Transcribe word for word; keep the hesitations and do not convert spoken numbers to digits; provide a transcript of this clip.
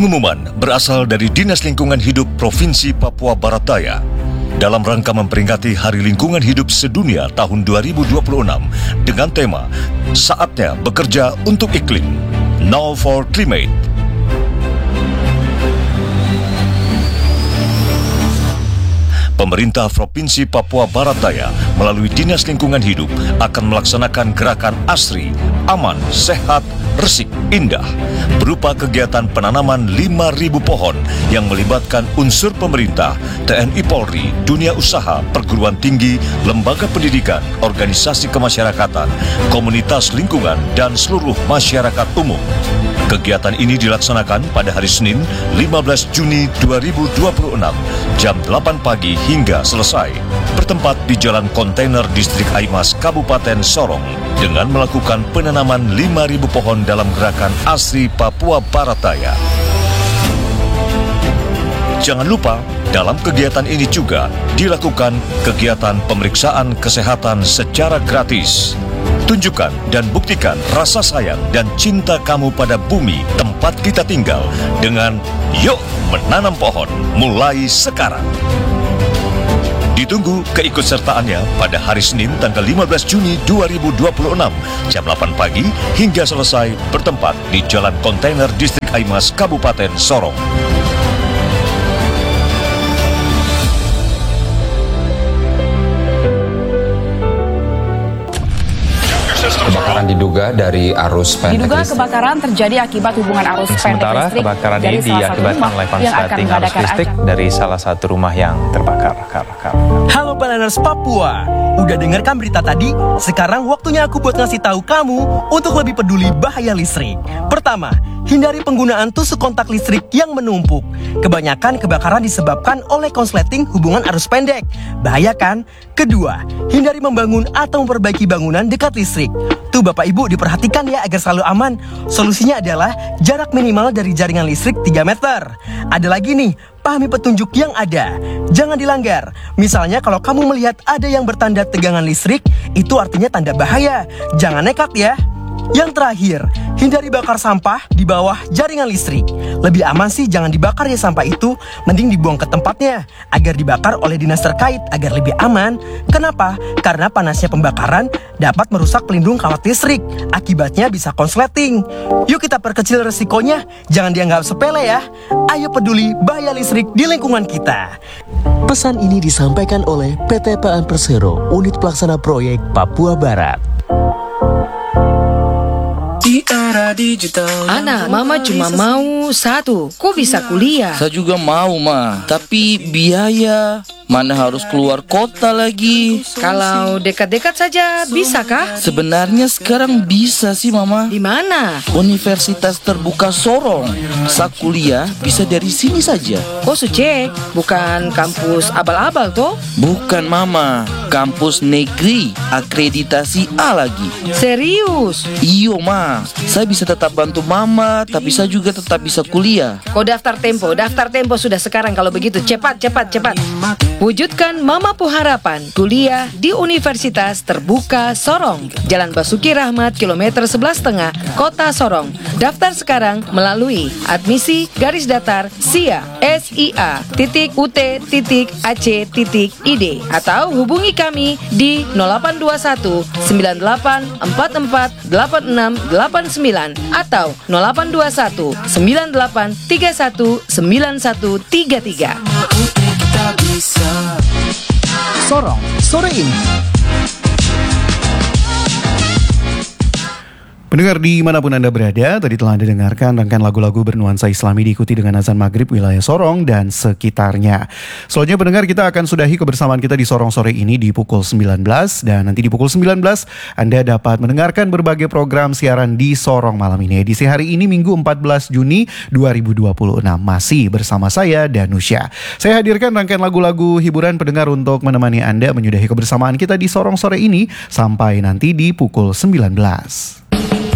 Pengumuman berasal dari Dinas Lingkungan Hidup Provinsi Papua Barat Daya dalam rangka memperingati Hari Lingkungan Hidup Sedunia tahun dua ribu dua puluh enam dengan tema Saatnya Bekerja untuk Iklim, Now for Climate. Pemerintah Provinsi Papua Barat Daya melalui Dinas Lingkungan Hidup akan melaksanakan gerakan asri, aman, sehat, resik, indah berupa kegiatan penanaman lima ribu pohon yang melibatkan unsur pemerintah, T N I Polri, dunia usaha, perguruan tinggi, lembaga pendidikan, organisasi kemasyarakatan, komunitas lingkungan, dan seluruh masyarakat umum. Kegiatan ini dilaksanakan pada hari Senin lima belas Juni dua ribu dua puluh enam jam delapan pagi hingga selesai, bertempat di Jalan Kontainer Distrik Aimas, Kabupaten Sorong, dengan melakukan penanaman lima ribu pohon dalam gerakan Asri Papua Barat Daya. Jangan lupa, dalam kegiatan ini juga dilakukan kegiatan pemeriksaan kesehatan secara gratis. Tunjukkan dan buktikan rasa sayang dan cinta kamu pada bumi tempat kita tinggal dengan Yuk Menanam Pohon mulai sekarang. Ditunggu keikutsertaannya pada hari Senin tanggal lima belas Juni dua ribu dua puluh enam jam delapan pagi hingga selesai, bertempat di Jalan Kontainer Distrik Aimas, Kabupaten Sorong. Kebakaran diduga dari arus pendek Diduga listrik. kebakaran terjadi akibat hubungan arus pendek Sementara listrik kebakaran dari ini salah satu diakibatkan rumah oleh yang akan konsleting arus mengadakan listrik acara. dari salah satu rumah yang terbakar. Halo Planers Papua, udah dengarkan berita tadi? Sekarang waktunya aku buat ngasih tahu kamu untuk lebih peduli bahaya listrik. Pertama, hindari penggunaan tusuk kontak listrik yang menumpuk. Kebanyakan kebakaran disebabkan oleh konsleting hubungan arus pendek. Bahaya kan? Kedua, hindari membangun atau memperbaiki bangunan dekat listrik. Tuh Bapak Ibu diperhatikan ya agar selalu aman. Solusinya adalah jarak minimal dari jaringan listrik tiga meter. Ada lagi nih, pahami petunjuk yang ada. Jangan dilanggar. Misalnya kalau kamu melihat ada yang bertanda tegangan listrik, itu artinya tanda bahaya. Jangan nekat ya. Yang terakhir, hindari bakar sampah di bawah jaringan listrik. Lebih aman sih jangan dibakar ya sampah itu, mending dibuang ke tempatnya agar dibakar oleh dinas terkait agar lebih aman. Kenapa? Karena panasnya pembakaran dapat merusak pelindung kawat listrik. Akibatnya bisa konsleting. Yuk kita perkecil resikonya, jangan dianggap sepele ya. Ayo peduli bahaya listrik di lingkungan kita. Pesan ini disampaikan oleh P T Paan Persero, Unit Pelaksana Proyek Papua Barat. Ana, mama cuma mau satu. Kok bisa kuliah? Saya juga mau, Ma. Tapi biaya, mana harus keluar kota lagi. Kalau dekat-dekat saja, bisakah? Sebenarnya sekarang bisa sih, Mama. Di mana? Universitas Terbuka Sorong. Saya kuliah bisa dari sini saja. Oh, sucek. Bukan kampus abal-abal, toh? Bukan, Mama. Kampus negeri, akreditasi A lagi. Serius? Iyo, Ma. Saya bisa tetap bantu Mama, tapi saya juga tetap bisa kuliah. Kau daftar Tempo, daftar Tempo sudah sekarang kalau begitu. Cepat, cepat, cepat. Wujudkan Mamapu Harapan, kuliah di Universitas Terbuka Sorong, Jalan Basuki Rahmat, kilometer sebelas setengah, Kota Sorong. Daftar sekarang melalui admisi garis datar sia S I A titik U T titik A C titik I D atau hubungi kami di nol delapan dua satu sembilan delapan empat empat delapan enam delapan sembilan atau nol delapan dua satu sembilan delapan tiga satu sembilan satu tiga tiga. Sorong sore ini. Pendengar dimanapun Anda berada, tadi telah Anda dengarkan rangkaian lagu-lagu bernuansa Islami diikuti dengan azan maghrib wilayah Sorong dan sekitarnya. Selanjutnya pendengar, kita akan sudahi kebersamaan kita di Sorong sore ini di pukul sembilan belas, dan nanti di pukul sembilan belas Anda dapat mendengarkan berbagai program siaran di Sorong malam ini. Edisi hari ini Minggu empat belas Juni dua ribu dua puluh enam, masih bersama saya Danusya. Saya hadirkan rangkaian lagu-lagu hiburan pendengar untuk menemani Anda menyudahi kebersamaan kita di Sorong sore ini sampai nanti di pukul sembilan belas.